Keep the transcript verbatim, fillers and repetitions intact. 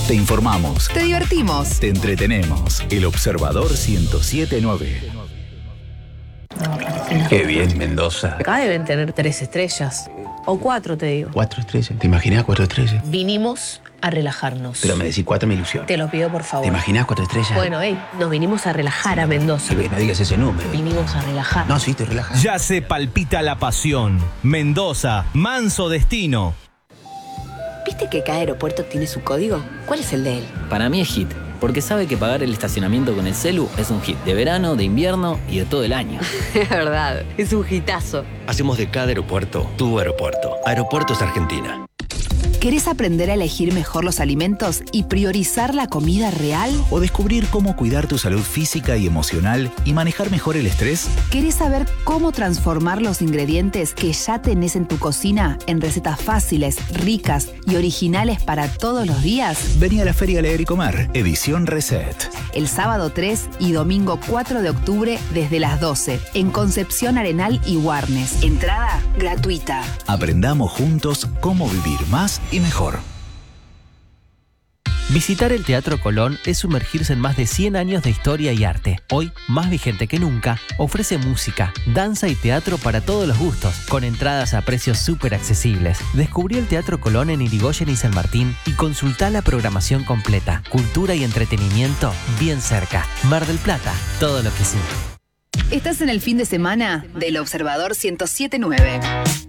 Te informamos, te divertimos, te entretenemos. El Observador ciento siete punto nueve. Qué bien, Mendoza. Acá deben tener tres estrellas. O cuatro, te digo. Cuatro estrellas. ¿Te imaginas cuatro estrellas? Vinimos a relajarnos. Pero me decís cuatro, me ilusión. Te lo pido, por favor. ¿Te imaginas cuatro estrellas? Bueno, hey, nos vinimos a relajar a Mendoza. No digas ese número. Vinimos a relajar. No, sí, te relajas. Ya se palpita la pasión. Mendoza, manso destino. ¿Viste que cada aeropuerto tiene su código? ¿Cuál es el de él? Para mí es hit, porque sabe que pagar el estacionamiento con el celu es un hit de verano, de invierno y de todo el año. Es verdad, es un hitazo. Hacemos de cada aeropuerto tu aeropuerto. Aeropuertos Argentina. ¿Querés aprender a elegir mejor los alimentos y priorizar la comida real? ¿O descubrir cómo cuidar tu salud física y emocional y manejar mejor el estrés? ¿Querés saber cómo transformar los ingredientes que ya tenés en tu cocina en recetas fáciles, ricas y originales para todos los días? Vení a la Feria Leer y Comer, edición Reset. El sábado tres y domingo cuatro de octubre desde las doce en Concepción Arenal y Warnes. Entrada gratuita. Aprendamos juntos cómo vivir más y mejor. Visitar el Teatro Colón es sumergirse en más de cien años de historia y arte. Hoy, más vigente que nunca, ofrece música, danza y teatro para todos los gustos, con entradas a precios súper accesibles. Descubrí el Teatro Colón en Irigoyen y San Martín y consultá la programación completa. Cultura y entretenimiento bien cerca. Mar del Plata, todo lo que sí. Estás en el fin de semana del Observador ciento siete punto nueve.